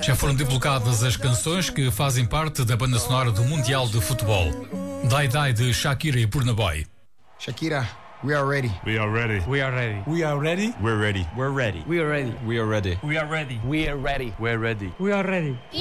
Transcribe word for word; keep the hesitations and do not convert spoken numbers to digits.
Já foram divulgadas as canções que fazem parte da banda sonora do Mundial de Futebol. Die Die de Shakira e Burna Boy. Shakira, we are ready. We are ready. We are ready. We are ready. We're ready. We're ready. We are ready. We are ready. We are ready. We are ready. We're ready. We are ready.